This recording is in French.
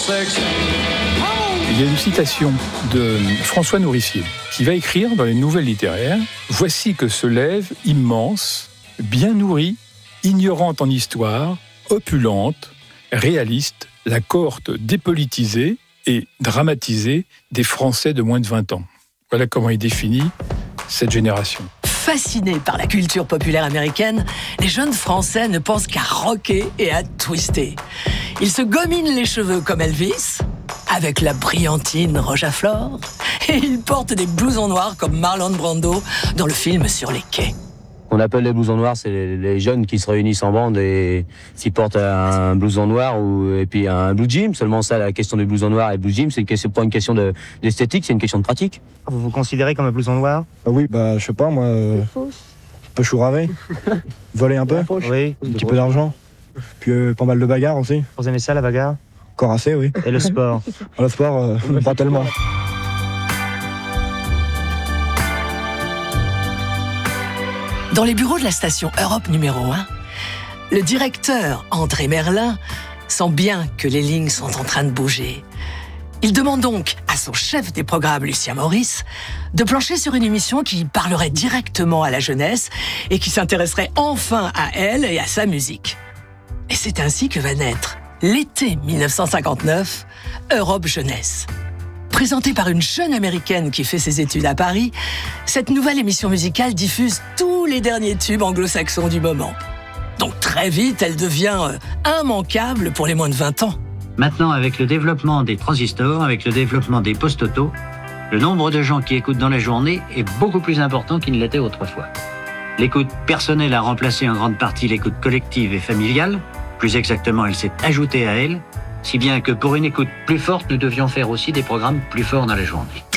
Il y a une citation de François Nourricier qui va écrire dans les Nouvelles littéraires « Voici que se lève immense, bien nourrie, ignorante en histoire, opulente, réaliste, la cohorte dépolitisée et dramatisée des Français de moins de 20 ans. » Voilà comment il définit cette génération. Fascinés par la culture populaire américaine, les jeunes Français ne pensent qu'à rocker et à twister. Ils se gominent les cheveux comme Elvis, avec la brillantine Rochefort, et ils portent des blousons noirs comme Marlon Brando dans le film Sur les quais. On appelle les blousons noirs, c'est les jeunes qui se réunissent en bande et s'ils portent un blouson noir et puis un blue jean. Seulement ça, la question du blouson noir et blue jean, c'est pas une question d'esthétique, c'est une question de pratique. Vous vous considérez comme un blouson noir? Oui, je sais pas, moi, un peu chouravé, voler un peu, oui, un petit peu d'argent, puis pas mal de bagarres aussi. Vous aimez ça, la bagarre? Encore assez, oui. Et le sport? Le sport, pas tellement. Dans les bureaux de la station Europe numéro 1, le directeur, André Merlin, sent bien que les lignes sont en train de bouger. Il demande donc à son chef des programmes, Lucien Maurice, de plancher sur une émission qui parlerait directement à la jeunesse et qui s'intéresserait enfin à elle et à sa musique. Et c'est ainsi que va naître, l'été 1959, Europe Jeunesse. Présentée par une jeune américaine qui fait ses études à Paris, cette nouvelle émission musicale diffuse tous les derniers tubes anglo-saxons du moment. Donc très vite, elle devient immanquable pour les moins de 20 ans. Maintenant, avec le développement des transistors, avec le développement des post-auto, le nombre de gens qui écoutent dans la journée est beaucoup plus important qu'il ne l'était autrefois. L'écoute personnelle a remplacé en grande partie l'écoute collective et familiale. Plus exactement, elle s'est ajoutée à elle, si bien que pour une écoute plus forte, nous devions faire aussi des programmes plus forts dans la journée.